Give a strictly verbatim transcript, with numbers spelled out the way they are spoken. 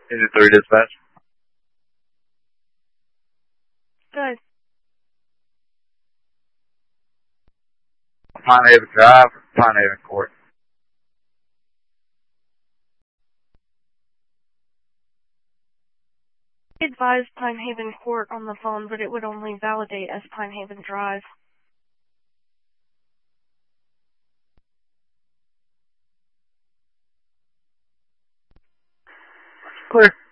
Unit three dispatch. Good. Pine Haven Drive, Pine Haven Court. Advise Pine Haven Court on the phone, but it would only validate as Pine Haven Drive. Clear.